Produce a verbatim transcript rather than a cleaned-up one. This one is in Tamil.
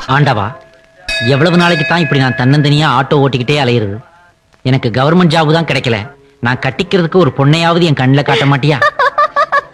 ஆண்டவா, எவ்வளவு நாளைக்கு தான் இப்படி நான் தன்னந்தனியா ஆட்டோ ஓட்டிக்கிட்டே அலையிறது? எனக்கு கவர்மெண்ட் ஜாப் தான் கிடைக்கல, நான் கட்டிக்கிறதுக்கு ஒரு பொண்ணையாவது என் கண்ணில் காட்ட மாட்டியா?